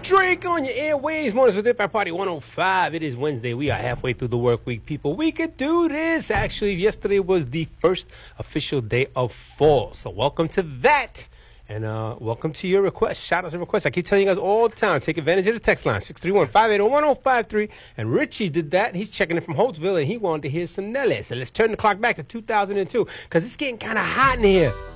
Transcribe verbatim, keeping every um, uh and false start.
Drake on your airways. Mornings with Hip Hop Party one oh five. It is Wednesday. We are halfway through the work week, people. We could do this. Actually, yesterday was the first official day of fall. So welcome to that. And uh, welcome to your request. Shout out to requests. I keep telling you guys all the time. Take advantage of the text line, six three one, five eight zero, one zero five three. And Richie did that. He's checking in from Holtzville, and he wanted to hear some Nelly. So let's turn the clock back to two thousand two, because it's getting kind of hot in here.